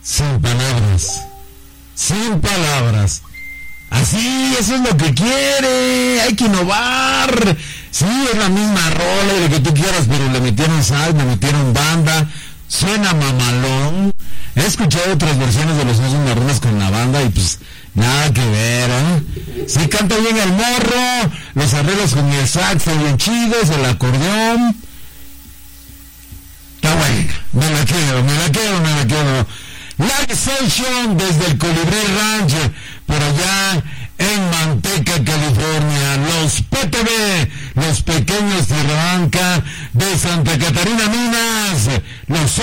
Sin palabras. Sin palabras. Así, eso es lo que quiere. Hay que innovar. Sí, es la misma rola y lo que tú quieras, pero le metieron sal, le metieron banda. Suena mamalón. He escuchado otras versiones de los mismos marrones con la banda y pues nada que ver, ¿eh? Sí, canta bien el morro, los arreglos con el sax están bien chidos, el acordeón. Está bueno, me la quedo. Live Session desde el Colibrí Ranch, por allá en Manteca, California. Los PTV, los pequeños Tierra Blanca de Santa Catarina, Minas. Los